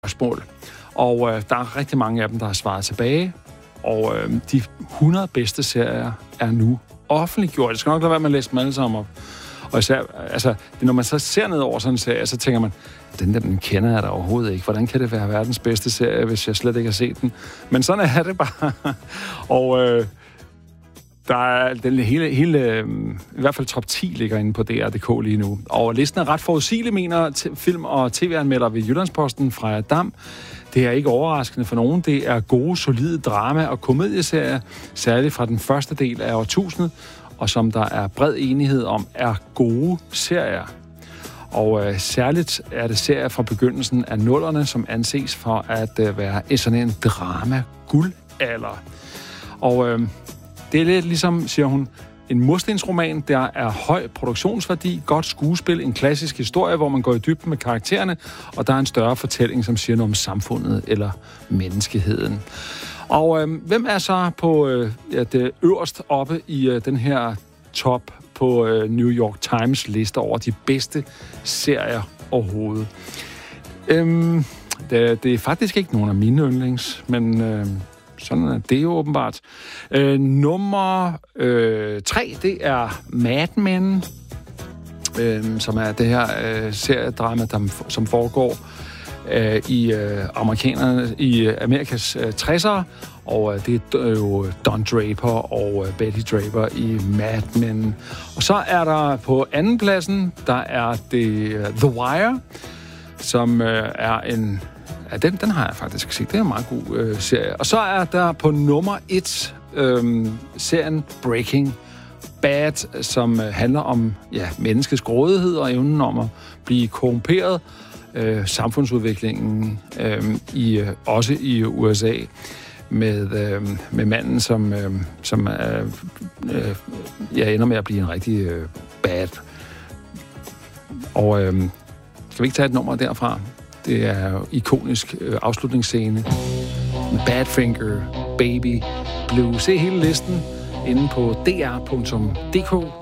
spørgsmål. Og der er rigtig mange af dem, der har svaret tilbage. Og de 100 bedste serier er nu offentliggjort. Jeg skal nok lade være med at læse dem alle sammen op. Og især, altså, når man så ser ned over sådan en serie, så tænker man, den kender jeg da overhovedet ikke. Hvordan kan det være verdens bedste serie, hvis jeg slet ikke har set den? Men sådan er det bare. Og der er den hele i hvert fald top 10 ligger inde på DR.dk lige nu. Og listen er ret forudsigelig, mener film- og tv-anmelder ved Jyllandsposten Freja Dam. Det er ikke overraskende for nogen. Det er gode, solide drama- og komedieserier, særligt fra den første del af årtusindet, og som der er bred enighed om, er gode serier. Og særligt er det serier fra begyndelsen af 00'erne, som anses for at være sådan en drama-guldalder. Og det er lidt ligesom, siger hun, en murstensroman, der er høj produktionsværdi, godt skuespil, en klassisk historie, hvor man går i dybden med karaktererne, og der er en større fortælling, som siger noget om samfundet eller menneskeheden. Og hvem er så på det øverst oppe i den her top på New York Times liste over de bedste serier overhovedet? Det er faktisk ikke nogen af mine yndlings, men sådan er det jo åbenbart. Nummer 3, det er Mad Men, som er det her seriedrama, som foregår i Amerikas 60'ere, og det er jo Don Draper og Betty Draper i Mad Men. Og så er der på anden pladsen, der er det The Wire, som er en... Ja, den har jeg faktisk set. Det er en meget god serie. Og så er der på nummer 1 serien Breaking Bad, som handler om menneskets grådighed og evnen om at blive korrumperet. Samfundsudviklingen også i USA med manden, som ender med at blive en rigtig bad. Og skal vi ikke tage et nummer derfra? Det er jo ikonisk afslutningsscene med Badfinger, Baby Blue. Se hele listen inde på dr.dk.